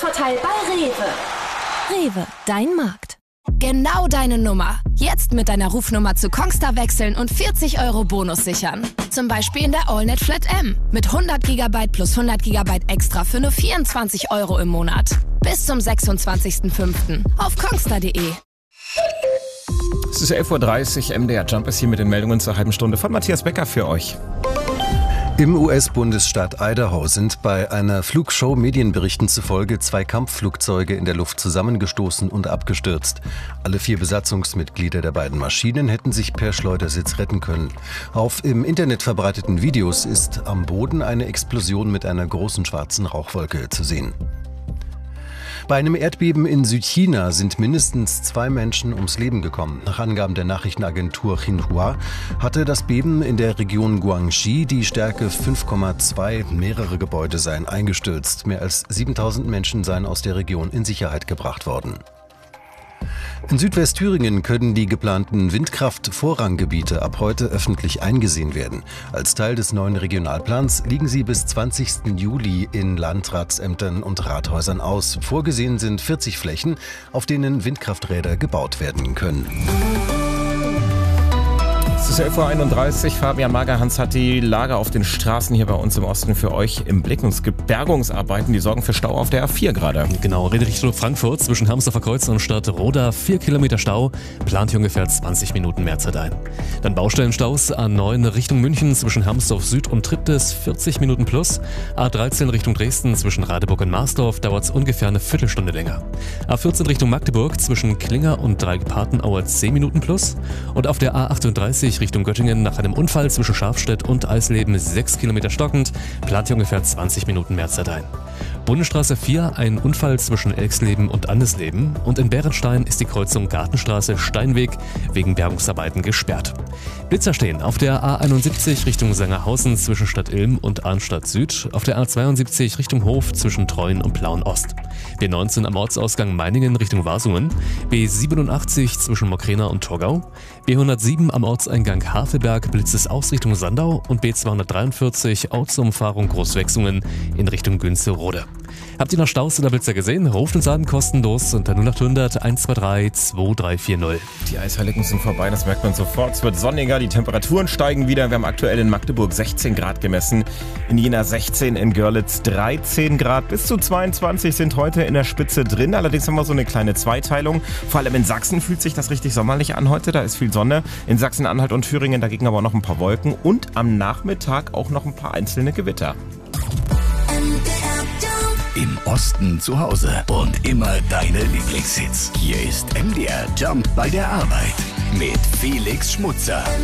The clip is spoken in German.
Jahresvorteil bei Rewe. Rewe, dein Markt. Genau deine Nummer. Jetzt mit deiner Rufnummer zu Kongstar wechseln und 40 € Bonus sichern. Zum Beispiel in der AllNet Flat M. Mit 100 GB plus 100 GB extra für nur 24 € im Monat. Bis zum 26.05. auf kongstar.de. Es ist 11:30 Uhr. MDR Jump ist hier mit den Meldungen zur halben Stunde von Matthias Becker für euch. Im US-Bundesstaat Idaho sind bei einer Flugshow Medienberichten zufolge 2 Kampfflugzeuge in der Luft zusammengestoßen und abgestürzt. Alle 4 Besatzungsmitglieder der beiden Maschinen hätten sich per Schleudersitz retten können. Auf im Internet verbreiteten Videos ist am Boden eine Explosion mit einer großen schwarzen Rauchwolke zu sehen. Bei einem Erdbeben in Südchina sind mindestens 2 Menschen ums Leben gekommen. Nach Angaben der Nachrichtenagentur Xinhua hatte das Beben in der Region Guangxi die Stärke 5,2. Mehrere Gebäude seien eingestürzt. Mehr als 7000 Menschen seien aus der Region in Sicherheit gebracht worden. In Südwestthüringen können die geplanten Windkraft-Vorranggebiete ab heute öffentlich eingesehen werden. Als Teil des neuen Regionalplans liegen sie bis 20. Juli in Landratsämtern und Rathäusern aus. Vorgesehen sind 40 Flächen, auf denen Windkrafträder gebaut werden können. Es ist 11:31 Uhr. Fabian Magerhans hat die Lage auf den Straßen hier bei uns im Osten für euch im Blick. Und es gibt Bergungsarbeiten, die sorgen für Stau auf der A4 gerade. Genau, rede Richtung Frankfurt zwischen Hamsdorfer Kreuz und Stadtroda. 4 Kilometer Stau, plant hier ungefähr 20 Minuten mehr Zeit ein. Dann Baustellenstaus, A9 Richtung München zwischen Hamsdorf Süd und Triptis, 40 Minuten plus. A13 Richtung Dresden zwischen Radeburg und Marsdorf dauert es ungefähr eine Viertelstunde länger. A14 Richtung Magdeburg zwischen Klinger und Dreipartenauer 10 Minuten plus. Und auf der A38 Richtung Göttingen nach einem Unfall zwischen Scharfstedt und Eisleben 6 Kilometer stockend, plant hier ungefähr 20 Minuten mehr Zeit ein. Bundesstraße 4, ein Unfall zwischen Elxleben und Andesleben und in Bärenstein ist die Kreuzung Gartenstraße-Steinweg wegen Bergungsarbeiten gesperrt. Blitzer stehen auf der A71 Richtung Sangerhausen zwischen Stadt Ilm und Arnstadt Süd, auf der A72 Richtung Hof zwischen Treuen und Plauen Ost, B19 am Ortsausgang Meiningen Richtung Wasungen, B87 zwischen Mokrena und Torgau, B107 am Ortseingang Havelberg blitzt es aus Richtung Sandau und B243 Ortsumfahrung Großwechsungen in Richtung Günzerode. Habt ihr noch Staus oder Blitzer gesehen? Ruft uns an, kostenlos unter 0800 123 2340. Die Eisheiligen sind vorbei, das merkt man sofort. Es wird sonniger, die Temperaturen steigen wieder. Wir haben aktuell in Magdeburg 16 Grad gemessen, in Jena 16, in Görlitz 13 Grad. Bis zu 22 sind heute in der Spitze drin. Allerdings haben wir so eine kleine Zweiteilung. Vor allem in Sachsen fühlt sich das richtig sommerlich an heute. Da ist viel Sonne. In Sachsen-Anhalt und Thüringen dagegen aber noch ein paar Wolken. Und am Nachmittag auch noch ein paar einzelne Gewitter. Im Osten zu Hause und immer deine Lieblingshits. Hier ist MDR Jump bei der Arbeit mit Felix Schmutzer.